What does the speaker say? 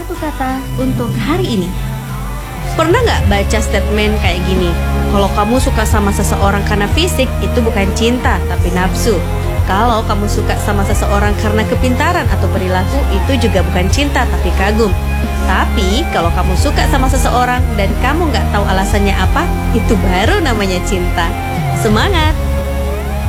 satu kata untuk hari ini. Pernah nggak baca statement kayak gini? Kalau kamu suka sama seseorang karena fisik, itu bukan cinta, tapi nafsu. Kalau kamu suka sama seseorang karena kepintaran atau perilaku, itu juga bukan cinta, tapi kagum. Tapi kalau kamu suka sama seseorang dan kamu nggak tahu alasannya apa, itu baru namanya cinta. Semangat!